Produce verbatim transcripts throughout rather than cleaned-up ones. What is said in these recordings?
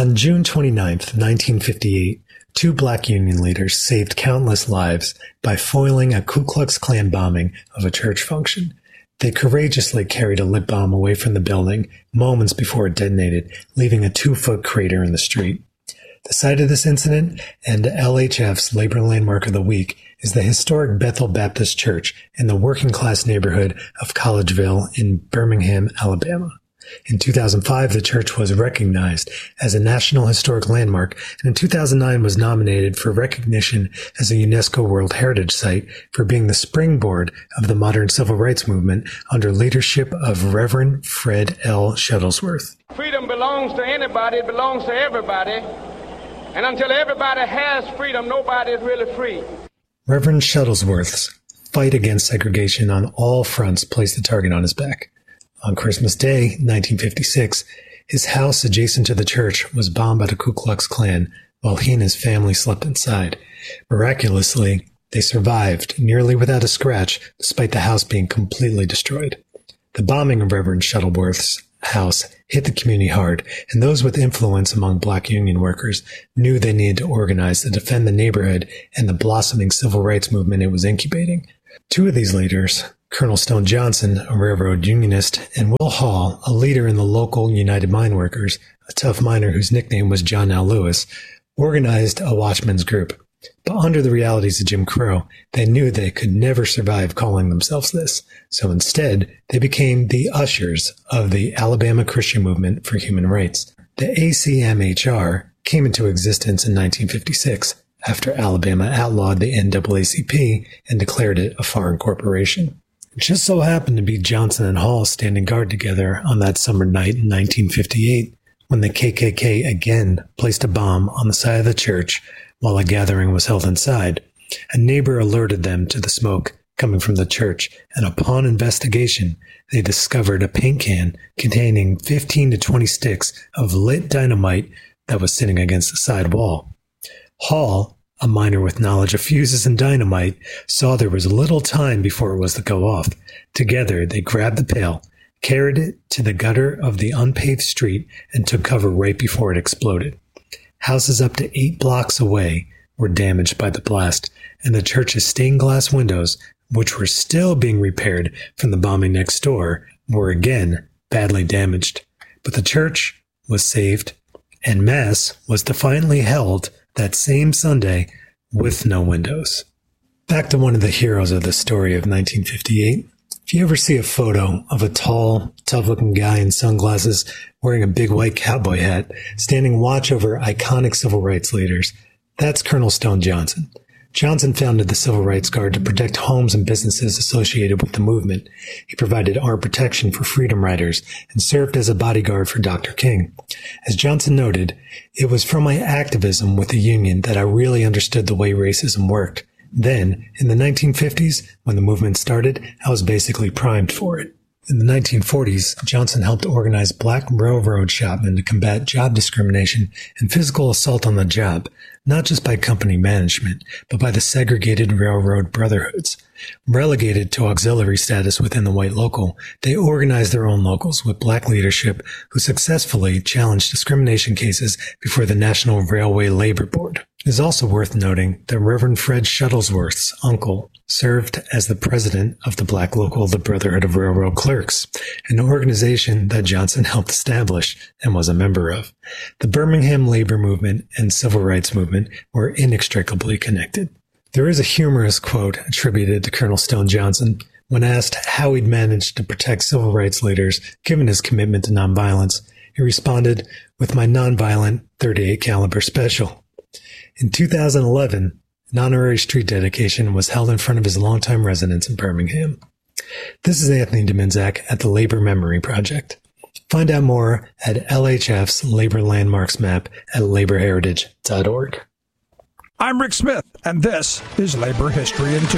On June twenty-ninth, nineteen fifty-eight, two black union leaders saved countless lives by foiling a Ku Klux Klan bombing of a church function. They courageously carried a lit bomb away from the building moments before it detonated, leaving a two-foot crater in the street. The site of this incident and L H F's Labor Landmark of the Week is the historic Bethel Baptist Church in the working-class neighborhood of Collegeville in Birmingham, Alabama. In two thousand five, the church was recognized as a National Historic Landmark, and in two thousand nine was nominated for recognition as a UNESCO World Heritage Site for being the springboard of the modern civil rights movement under leadership of Reverend Fred L. Shuttlesworth. Freedom belongs to anybody, it belongs to everybody, and until everybody has freedom, nobody is really free. Reverend Shuttlesworth's fight against segregation on all fronts placed the target on his back. On Christmas Day, nineteen fifty-six, his house adjacent to the church was bombed by the Ku Klux Klan while he and his family slept inside. Miraculously, they survived, nearly without a scratch, despite the house being completely destroyed. The bombing of Reverend Shuttlesworth's house hit the community hard, and those with influence among black union workers knew they needed to organize to defend the neighborhood and the blossoming civil rights movement it was incubating. Two of these leaders, Colonel Stone Johnson, a railroad unionist, and Will Hall, a leader in the local United Mine Workers, a tough miner whose nickname was John L. Lewis, organized a watchmen's group. But under the realities of Jim Crow, they knew they could never survive calling themselves this. So instead, they became the ushers of the Alabama Christian Movement for Human Rights. The A C M H R came into existence in nineteen fifty-six after Alabama outlawed the N double A C P and declared it a foreign corporation. It just so happened to be Johnson and Hall standing guard together on that summer night in nineteen fifty-eight when the K K K again placed a bomb on the side of the church while a gathering was held inside. A neighbor alerted them to the smoke coming from the church, and upon investigation, they discovered a paint can containing fifteen to twenty sticks of lit dynamite that was sitting against the side wall. Hall, a miner with knowledge of fuses and dynamite, saw there was little time before it was to go off. Together, they grabbed the pail, carried it to the gutter of the unpaved street, and took cover right before it exploded. Houses up to eight blocks away were damaged by the blast, and the church's stained glass windows, which were still being repaired from the bombing next door, were again badly damaged. But the church was saved, and Mass was defiantly held that same Sunday with no windows. Back to one of the heroes of the story of nineteen fifty-eight. If you ever see a photo of a tall, tough-looking guy in sunglasses wearing a big white cowboy hat standing watch over iconic civil rights leaders, that's Colonel Stone Johnson. Johnson founded the Civil Rights Guard to protect homes and businesses associated with the movement. He provided armed protection for freedom riders and served as a bodyguard for Doctor King. As Johnson noted, it was from my activism with the union that I really understood the way racism worked. Then, in the nineteen fifties, when the movement started, I was basically primed for it. In the nineteen forties, Johnson helped organize black railroad shopmen to combat job discrimination and physical assault on the job, not just by company management, but by the segregated railroad brotherhoods. Relegated to auxiliary status within the white local, they organized their own locals with black leadership who successfully challenged discrimination cases before the National Railway Labor Board. It is also worth noting that Reverend Fred Shuttlesworth's uncle served as the president of the black local, the Brotherhood of Railroad Clerks, an organization that Johnson helped establish and was a member of. The Birmingham labor movement and civil rights movement were inextricably connected. There is a humorous quote attributed to Colonel Stone Johnson when asked how he'd managed to protect civil rights leaders given his commitment to nonviolence. He responded, "With my nonviolent thirty-eight caliber special." In two thousand eleven, an honorary street dedication was held in front of his longtime residence in Birmingham. This is Anthony Dominzak at the Labor Memory Project. Find out more at L H F's Labor Landmarks map at labor heritage dot org. I'm Rick Smith. and this is Labor History in Two.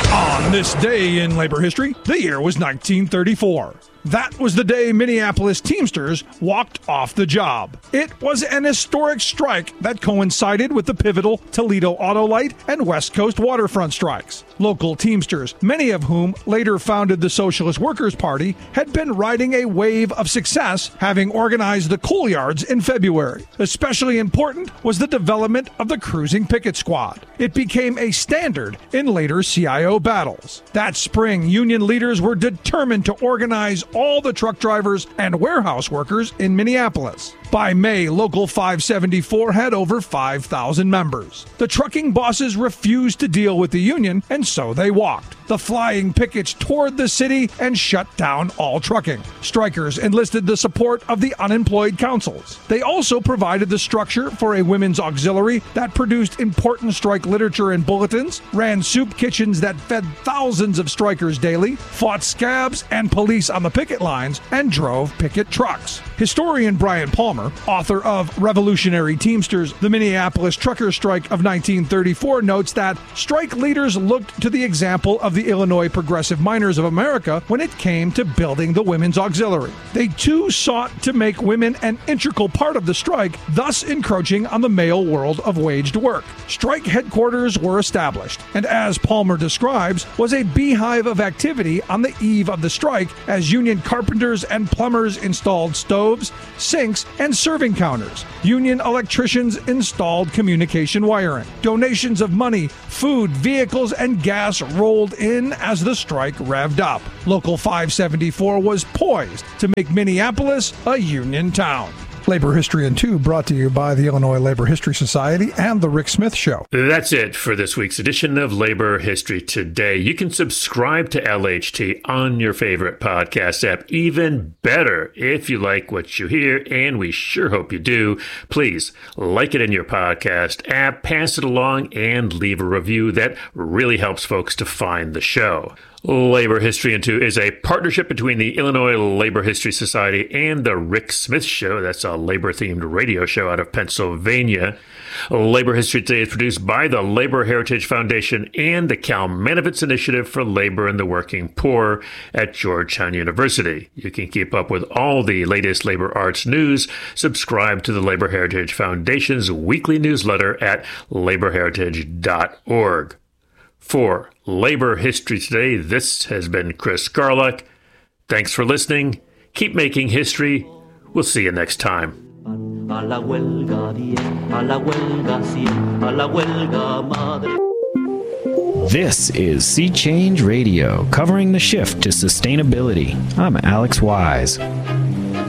On this day in labor history, the year was nineteen thirty-four. That was the day Minneapolis Teamsters walked off the job. It was an historic strike that coincided with the pivotal Toledo Autolite and West Coast waterfront strikes. Local Teamsters, many of whom later founded the Socialist Workers' Party, had been riding a wave of success, having organized the coal yards in February. Especially important was the development of the Cruising Picket Squad. It became a standard in later C I O battles. That spring, union leaders were determined to organize all the truck drivers and warehouse workers in Minneapolis. By May, Local five seventy-four had over five thousand members. The trucking bosses refused to deal with the union, and so they walked. The flying pickets toured the city and shut down all trucking. Strikers enlisted the support of the unemployed councils. They also provided the structure for a women's auxiliary that produced important strike literature and bulletins, ran soup kitchens that fed thousands of strikers daily, fought scabs and police on the picket lines, and drove picket trucks. Historian Brian Palmer, author of Revolutionary Teamsters, the Minneapolis Trucker Strike of nineteen thirty-four, notes that strike leaders looked to the example of the Illinois Progressive Miners of America when it came to building the women's auxiliary. They too sought to make women an integral part of the strike, thus encroaching on the male world of waged work. Strike headquarters were established, and as Palmer describes, was a beehive of activity on the eve of the strike as union carpenters and plumbers installed stoves, sinks, and serving counters. Union electricians installed communication wiring. Donations of money, food, vehicles, and gas rolled in as the strike revved up. Local five seventy-four was poised to make Minneapolis a union town. Labor History in Two brought to you by the Illinois Labor History Society and The Rick Smith Show. That's it for this week's edition of Labor History Today. You can subscribe to L H T on your favorite podcast app. Even better, if you like what you hear, and we sure hope you do, please like it in your podcast app, pass it along, and leave a review. That really helps folks to find the show. Labor History in Two is a partnership between the Illinois Labor History Society and the Rick Smith Show. That's a labor-themed radio show out of Pennsylvania. Labor History Today is produced by the Labor Heritage Foundation and the Kalmanovitz Initiative for Labor and the Working Poor at Georgetown University. You can keep up with all the latest labor arts news. Subscribe to the Labor Heritage Foundation's weekly newsletter at labor heritage dot org. For Labor History Today, this has been Chris Garlock. Thanks for listening. Keep making history. We'll see you next time. This is Sea Change Radio, covering the shift to sustainability. I'm Alex Wise.